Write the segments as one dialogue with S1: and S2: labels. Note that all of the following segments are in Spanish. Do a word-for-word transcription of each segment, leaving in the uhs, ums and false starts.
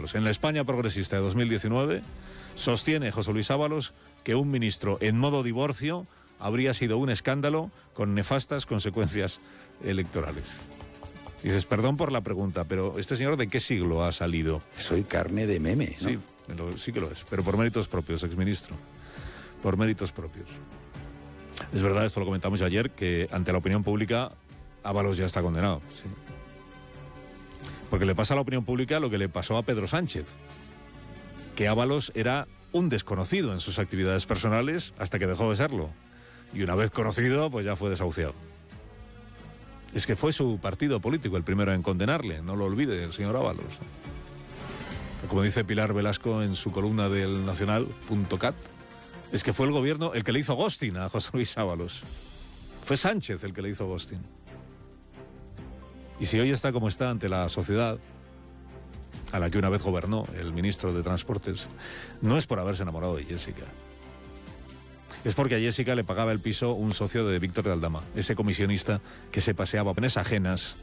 S1: Ábalos. En la España progresista de dos mil diecinueve sostiene José Luis Ábalos que un ministro en modo divorcio habría sido un escándalo con nefastas consecuencias electorales. Dices, perdón por la pregunta, pero ¿este señor de qué siglo ha salido?
S2: Soy carne de meme, ¿no?
S1: Sí, lo, sí que lo es, pero por méritos propios, exministro. Por méritos propios. Es verdad, esto lo comentamos ayer, que ante la opinión pública Ábalos ya está condenado. Sí. Porque le pasa a la opinión pública lo que le pasó a Pedro Sánchez, que Ábalos era un desconocido en sus actividades personales hasta que dejó de serlo. Y una vez conocido, pues ya fue desahuciado. Es que fue su partido político el primero en condenarle, no lo olvide el señor Ábalos. Como dice Pilar Velasco en su columna del Nacional punto cat, es que fue el gobierno el que le hizo ghosting a José Luis Ábalos. Fue Sánchez el que le hizo ghosting. Y si hoy está como está ante la sociedad, a la que una vez gobernó el ministro de Transportes, no es por haberse enamorado de Jessica. Es porque a Jessica le pagaba el piso un socio de Víctor de Aldama, ese comisionista que se paseaba penas ajenas.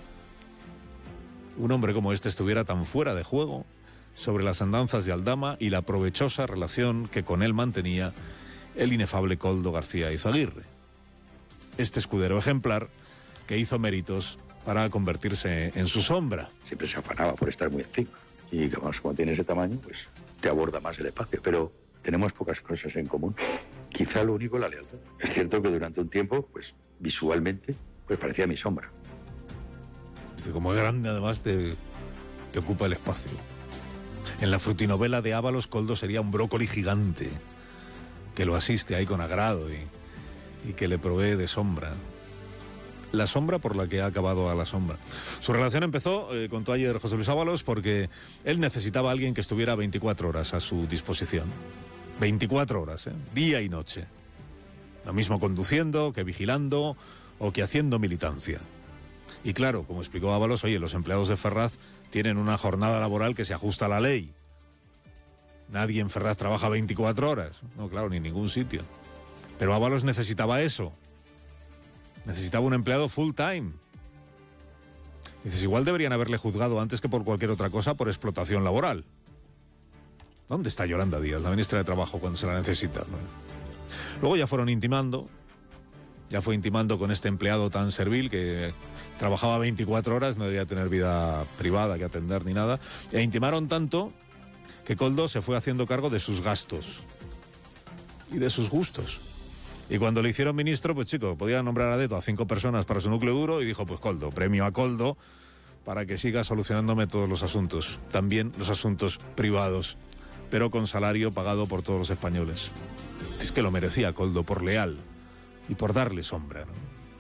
S1: Un hombre como este estuviera tan fuera de juego sobre las andanzas de Aldama y la provechosa relación que con él mantenía el inefable Koldo García Izaguirre. Este escudero ejemplar que hizo méritos para convertirse en su sombra.
S2: Siempre se afanaba por estar muy activa. Y como, como tiene ese tamaño, pues te aborda más el espacio. Pero tenemos pocas cosas en común. Quizá lo único, la lealtad. Es cierto que durante un tiempo, pues visualmente, pues parecía mi sombra.
S1: Como es grande, además, te, te ocupa el espacio. En la frutinovela de Ábalos, Koldo sería un brócoli gigante que lo asiste ahí con agrado y, y que le provee de sombra. La sombra por la que ha acabado a la sombra. Su relación empezó, eh, contó ayer José Luis Ábalos, porque él necesitaba a alguien que estuviera veinticuatro horas a su disposición. veinticuatro horas, ¿eh? Día y noche. Lo mismo conduciendo, que vigilando o que haciendo militancia. Y claro, como explicó Ábalos, oye, los empleados de Ferraz tienen una jornada laboral que se ajusta a la ley. Nadie en Ferraz trabaja veinticuatro horas. No, claro, ni en ningún sitio. Pero Ábalos necesitaba eso. Necesitaba un empleado full time. Dices, igual deberían haberle juzgado antes que por cualquier otra cosa por explotación laboral. ¿Dónde está Yolanda Díaz, la ministra de Trabajo, cuando se la necesita? Luego ya fueron intimando, ya fue intimando con este empleado tan servil que trabajaba veinticuatro horas, no debía tener vida privada que atender ni nada, e intimaron tanto que Koldo se fue haciendo cargo de sus gastos y de sus gustos. Y cuando le hicieron ministro, pues chico, podía nombrar a dedo a cinco personas para su núcleo duro y dijo, pues Koldo, premio a Koldo para que siga solucionándome todos los asuntos, también los asuntos privados, pero con salario pagado por todos los españoles. Es que lo merecía Koldo por leal y por darle sombra, ¿no?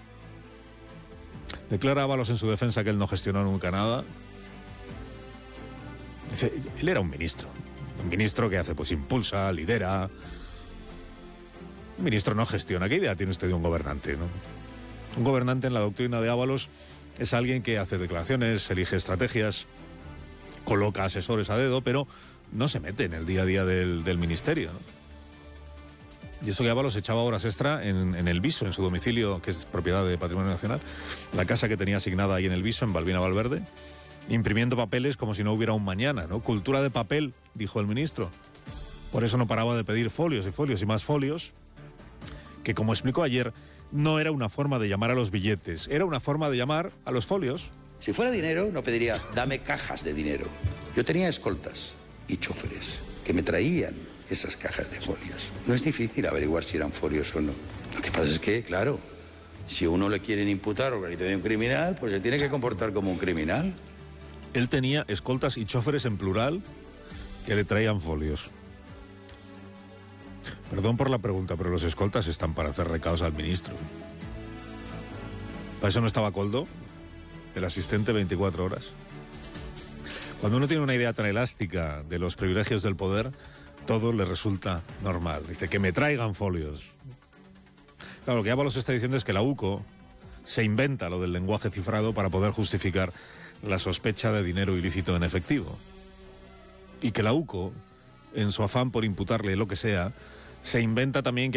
S1: Declara Ábalos en su defensa que él no gestionó nunca nada. Dice, él era un ministro. Un ministro que hace, pues impulsa, lidera. Un ministro no gestiona. ¿Qué idea tiene usted de un gobernante, no? Un gobernante en la doctrina de Ábalos es alguien que hace declaraciones, elige estrategias, coloca asesores a dedo, pero no se mete en el día a día del, del ministerio, ¿no? Y eso que Ábalos echaba horas extra en, en el Viso, en su domicilio, que es propiedad de Patrimonio Nacional, la casa que tenía asignada ahí en el Viso, en Balbina Valverde, imprimiendo papeles como si no hubiera un mañana, ¿no? Cultura de papel, dijo el ministro. Por eso no paraba de pedir folios y folios y más folios, que como explicó ayer, no era una forma de llamar a los billetes, era una forma de llamar a los folios.
S2: Si fuera dinero, no pediría, dame cajas de dinero. Yo tenía escoltas y choferes que me traían esas cajas de folios. No es difícil averiguar si eran folios o no. Lo que pasa es que, claro, si a uno le quieren imputar organización criminal, pues se tiene que comportar como un criminal.
S1: Él tenía escoltas y choferes en plural que le traían folios. Perdón por la pregunta, pero los escoltas están para hacer recados al ministro. ¿Para eso no estaba Koldo, el asistente veinticuatro horas? Cuando uno tiene una idea tan elástica de los privilegios del poder, todo le resulta normal. Dice, que me traigan folios. Claro, lo que Ábalos está diciendo es que la U C O se inventa lo del lenguaje cifrado para poder justificar la sospecha de dinero ilícito en efectivo. Y que la U C O, en su afán por imputarle lo que sea, se inventa también que